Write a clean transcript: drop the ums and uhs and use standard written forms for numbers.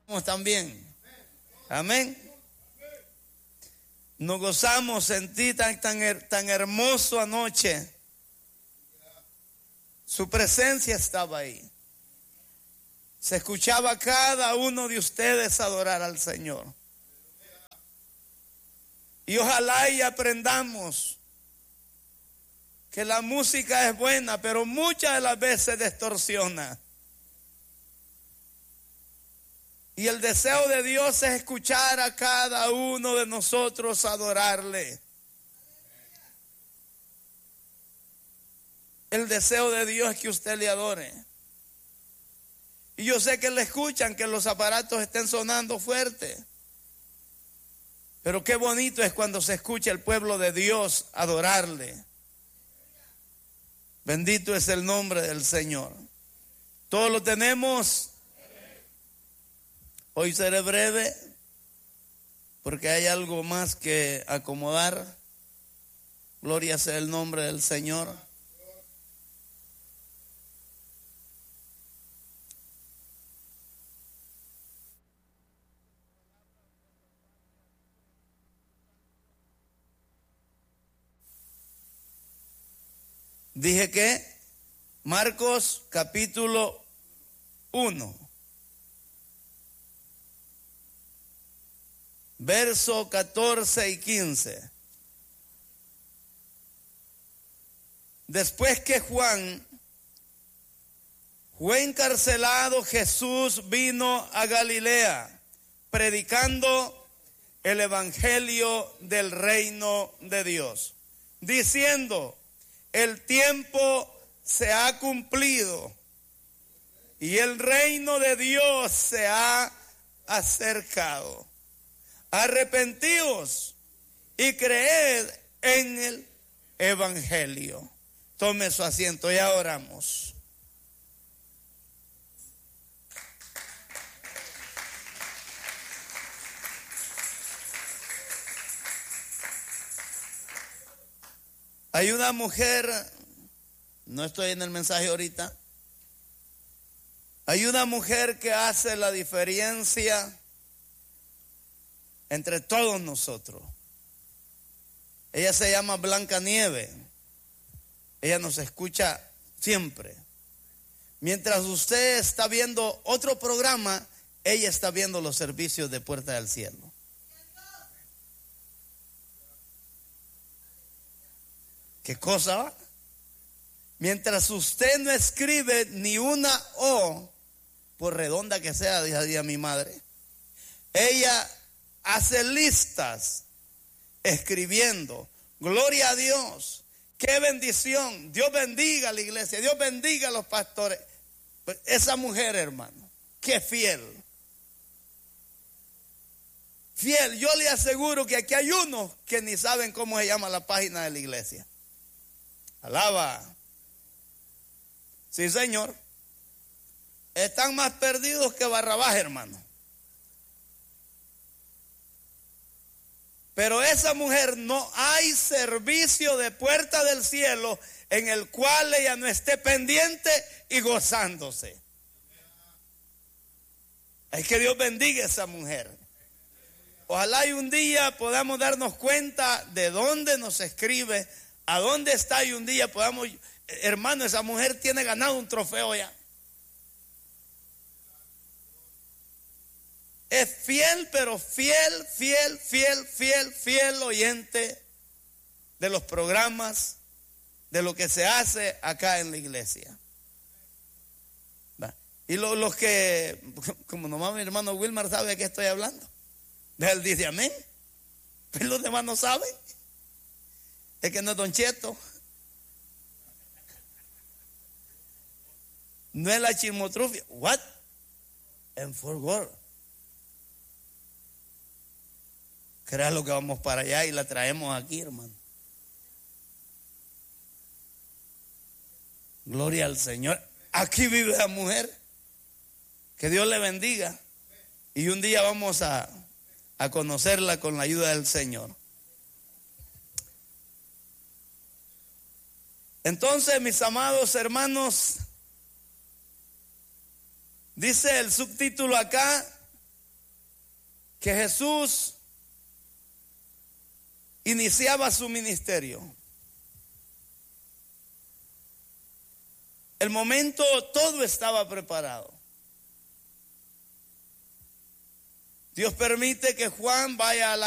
También. Amén. Nos gozamos, sentí tan hermoso anoche. Su presencia estaba ahí. Se escuchaba a cada uno de ustedes adorar al Señor. Y ojalá y aprendamos que la música es buena, pero muchas de las veces se distorsiona. Y el deseo de Dios es escuchar a cada uno de nosotros adorarle. El deseo de Dios es que usted le adore. Y yo sé que le escuchan, que los aparatos estén sonando fuerte. Pero qué bonito es cuando se escucha el pueblo de Dios adorarle. Bendito es el nombre del Señor. Todo lo tenemos. Hoy seré breve porque hay algo más que acomodar. Gloria sea el nombre del Señor. Dije que Marcos capítulo 1. Verso 14 y 15. Después que Juan fue encarcelado, Jesús vino a Galilea, predicando el evangelio del reino de Dios, diciendo: el tiempo se ha cumplido y el reino de Dios se ha acercado. Arrepentíos y creed en el evangelio. Tome su asiento, ya oramos. Hay una mujer, no estoy en el mensaje ahorita, hay una mujer que hace la diferencia entre todos nosotros. Ella se llama Blanca Nieve. Ella nos escucha siempre. Mientras usted está viendo otro programa, ella está viendo los servicios de Puerta del Cielo. ¿Qué cosa? Mientras usted no escribe ni una O, por redonda que sea, decía mi madre, ella hace listas escribiendo. Gloria a Dios. Qué bendición. Dios bendiga a la iglesia. Dios bendiga a los pastores. Pues esa mujer, hermano, qué fiel. Fiel. Yo le aseguro que aquí hay unos que ni saben cómo se llama la página de la iglesia. Alaba. Sí, Señor. Están más perdidos que Barrabás, hermano. Pero esa mujer, no hay servicio de Puerta del Cielo en el cual ella no esté pendiente y gozándose. Es que Dios bendiga a esa mujer. Ojalá y un día podamos darnos cuenta de dónde nos escribe, a dónde está, y un día podamos, hermano, esa mujer tiene ganado un trofeo ya. Es fiel, pero fiel oyente de los programas, de lo que se hace acá en la iglesia. Y los que, como nomás mi hermano Wilmar sabe de qué estoy hablando, él dice amén, pero los demás no saben. Es que no es Don Cheto, no es la chismotrufia. What? En Fort Worth. Crea lo que vamos para allá y la traemos aquí, hermano. Gloria al Señor. Aquí vive la mujer. Que Dios le bendiga. Y un día vamos a conocerla con la ayuda del Señor. Entonces, mis amados hermanos, dice el subtítulo acá: que Jesús iniciaba su ministerio, el momento todo estaba preparado. Dios permite que Juan vaya a la